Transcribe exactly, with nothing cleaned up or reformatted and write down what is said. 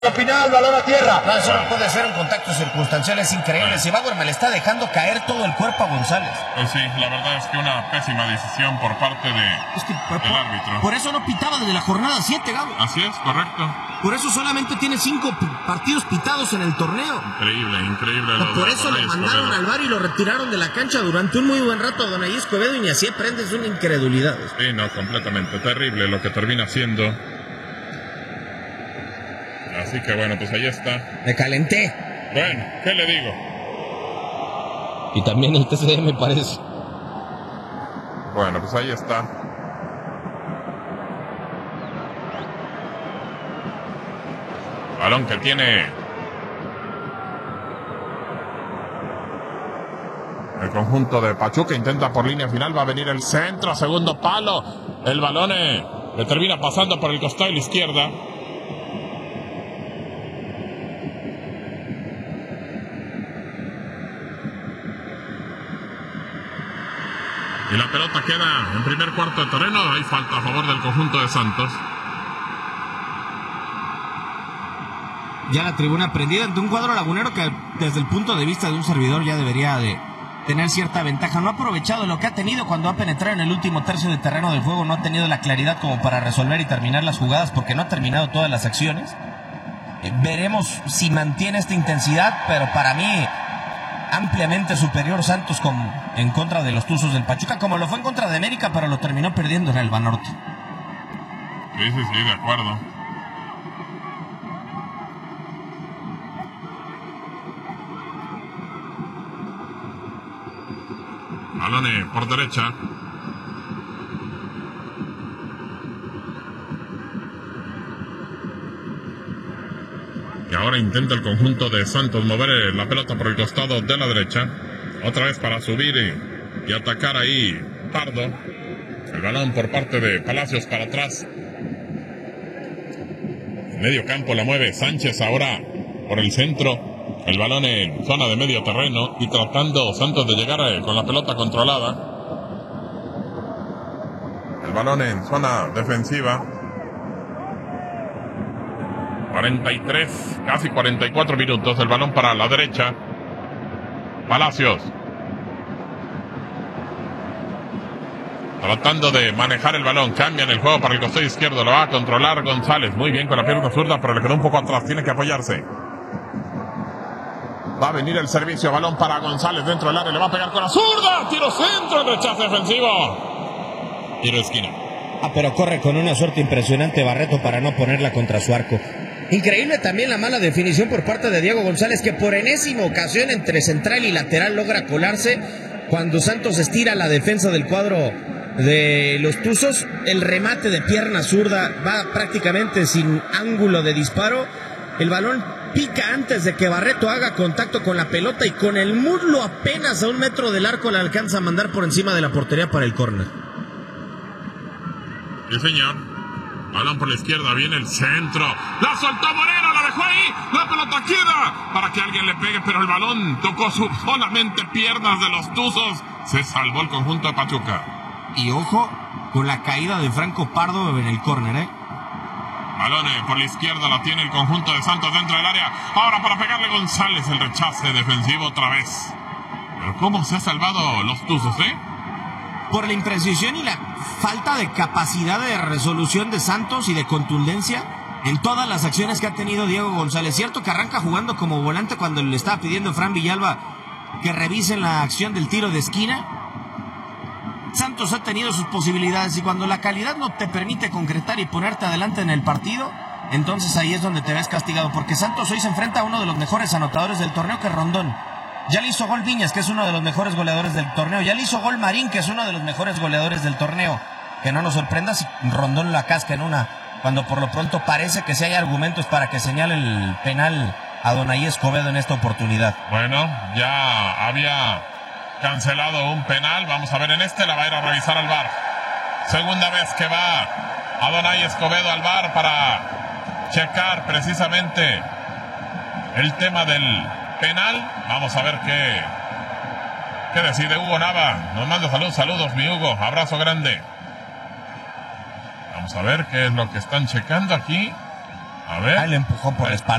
Opinal, balón a tierra. No, eso no puede ser un contacto circunstancial, es increíble. Si Bauerman le está dejando caer todo el cuerpo a González. Pues sí, la verdad es que una pésima decisión por parte de, es que, por, del árbitro. Por eso no pitaba desde la jornada siete, Gabo. Así es, correcto. Por eso solamente tiene cinco partidos pitados en el torneo. Increíble, increíble. No, por eso lo mandaron Escobedo al bar y lo retiraron de la cancha durante un muy buen rato a Adonai Escobedo y ni así aprende, es una incredulidad. Sí, no, completamente terrible lo que termina siendo. Así que bueno, pues ahí está. Me calenté. Bueno, ¿qué le digo? Y también el T C D me parece. Bueno, pues ahí está. Balón que tiene el conjunto de Pachuca, intenta por línea final, va a venir el centro, segundo palo. El balón eh, le termina pasando por el costado de la izquierda. Y la pelota queda en primer cuarto de terreno. Hay falta a favor del conjunto de Santos. Ya la tribuna prendida ante un cuadro lagunero que desde el punto de vista de un servidor ya debería de tener cierta ventaja. No ha aprovechado lo que ha tenido cuando ha penetrado en el último tercio del terreno del juego. No ha tenido la claridad como para resolver y terminar las jugadas porque no ha terminado todas las acciones. Eh, veremos si mantiene esta intensidad, pero para mí ampliamente superior Santos con, en contra de los Tuzos del Pachuca, como lo fue en contra de América, pero lo terminó perdiendo en el Banorte. Sí, sí, sí, de acuerdo. Balone por derecha. Y ahora intenta el conjunto de Santos mover la pelota por el costado de la derecha. Otra vez para subir y, y atacar ahí Pardo. El balón por parte de Palacios para atrás. Medio campo la mueve Sánchez ahora por el centro. El balón en zona de medio terreno y tratando Santos de llegar con la pelota controlada. El balón en zona defensiva. cuarenta y tres, casi cuarenta y cuatro minutos. El balón para la derecha. Palacios. Tratando de manejar el balón. Cambian el juego para el costado izquierdo. Lo va a controlar González. Muy bien con la pierna zurda, pero le quedó un poco atrás. Tiene que apoyarse. Va a venir el servicio. Balón para González dentro del área. Le va a pegar con la zurda. Tiro centro. El rechazo defensivo. Tiro de esquina. Ah, pero corre con una suerte impresionante Barreto para no ponerla contra su arco. Increíble también la mala definición por parte de Diego González, que por enésima ocasión entre central y lateral logra colarse cuando Santos estira la defensa del cuadro de los Tuzos. El remate de pierna zurda va prácticamente sin ángulo de disparo. El balón pica antes de que Barreto haga contacto con la pelota y con el muslo apenas a un metro del arco le alcanza a mandar por encima de la portería para el córner. Sí, señor. Balón por la izquierda, viene el centro. La soltó Moreno, la dejó ahí. La pelota queda para que alguien le pegue, pero el balón tocó su, solamente piernas de los Tuzos. Se salvó el conjunto de Pachuca. Y ojo con la caída de Franco Pardo en el córner, ¿eh? Balón por la izquierda, la tiene el conjunto de Santos dentro del área. Ahora para pegarle González, el rechace defensivo otra vez. Pero cómo se ha salvado los Tuzos, ¿eh? Por la imprecisión y la falta de capacidad de resolución de Santos y de contundencia en todas las acciones que ha tenido Diego González. Cierto que arranca jugando como volante cuando le estaba pidiendo Fran Villalba que revisen la acción del tiro de esquina. Santos ha tenido sus posibilidades y cuando la calidad no te permite concretar y ponerte adelante en el partido, entonces ahí es donde te ves castigado, porque Santos hoy se enfrenta a uno de los mejores anotadores del torneo, que es Rondón. Ya le hizo gol Viñas, que es uno de los mejores goleadores del torneo. Ya le hizo gol Marín, que es uno de los mejores goleadores del torneo. Que no nos sorprenda si Rondón la casca en una, cuando por lo pronto parece que sí hay argumentos para que señale el penal a Adonai Escobedo en esta oportunidad. Bueno, ya había cancelado un penal. Vamos a ver en este, la va a ir a revisar al V A R. Segunda vez que va Adonai Escobedo al V A R para checar precisamente el tema del penal. Vamos a ver qué, qué decide Hugo Nava. Nos manda saludos, saludos mi Hugo, abrazo grande. Vamos a ver qué es lo que están checando aquí. A ver. Ahí le empujó por la espalda.